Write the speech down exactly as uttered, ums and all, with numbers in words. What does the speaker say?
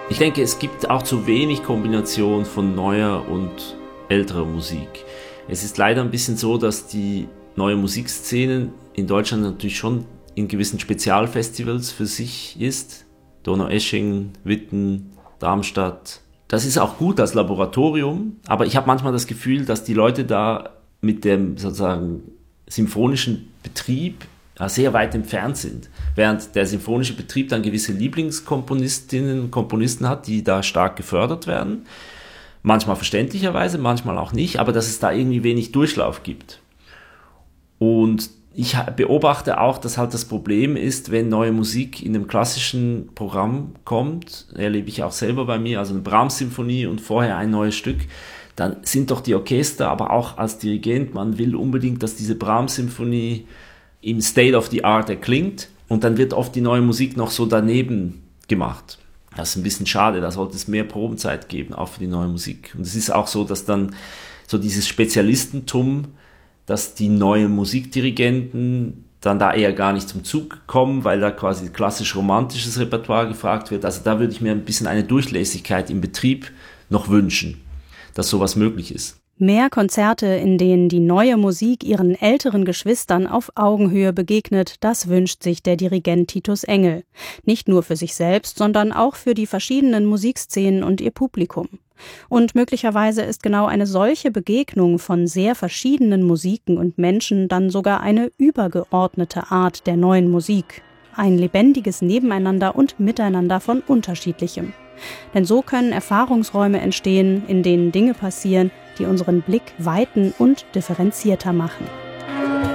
Ich denke, es gibt auch zu wenig Kombination von neuer und älterer Musik. Es ist leider ein bisschen so, dass die neue Musikszene in Deutschland natürlich schon in gewissen Spezialfestivals für sich ist. Donaueschingen, Witten, Darmstadt. Das ist auch gut als Laboratorium, aber ich habe manchmal das Gefühl, dass die Leute da mit dem sozusagen symphonischen Betrieb sehr weit entfernt sind. Während der symphonische Betrieb dann gewisse Lieblingskomponistinnen und Komponisten hat, die da stark gefördert werden. Manchmal verständlicherweise, manchmal auch nicht, aber dass es da irgendwie wenig Durchlauf gibt. Und ich beobachte auch, dass halt das Problem ist, wenn neue Musik in einem klassischen Programm kommt, erlebe ich auch selber bei mir, also eine Brahms-Symphonie und vorher ein neues Stück, dann sind doch die Orchester, aber auch als Dirigent, man will unbedingt, dass diese Brahms-Symphonie im State of the Art erklingt und dann wird oft die neue Musik noch so daneben gemacht. Das ist ein bisschen schade, da sollte es mehr Probenzeit geben, auch für die neue Musik. Und es ist auch so, dass dann so dieses Spezialistentum, dass die neuen Musikdirigenten dann da eher gar nicht zum Zug kommen, weil da quasi klassisch-romantisches Repertoire gefragt wird. Also da würde ich mir ein bisschen eine Durchlässigkeit im Betrieb noch wünschen, dass sowas möglich ist. Mehr Konzerte, in denen die neue Musik ihren älteren Geschwistern auf Augenhöhe begegnet, das wünscht sich der Dirigent Titus Engel. Nicht nur für sich selbst, sondern auch für die verschiedenen Musikszenen und ihr Publikum. Und möglicherweise ist genau eine solche Begegnung von sehr verschiedenen Musiken und Menschen dann sogar eine übergeordnete Art der neuen Musik. Ein lebendiges Nebeneinander und Miteinander von Unterschiedlichem. Denn so können Erfahrungsräume entstehen, in denen Dinge passieren, die unseren Blick weiten und differenzierter machen.